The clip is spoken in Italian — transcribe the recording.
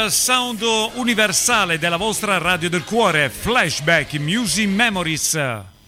il sound universale della vostra radio del cuore, Flashback Music Memories.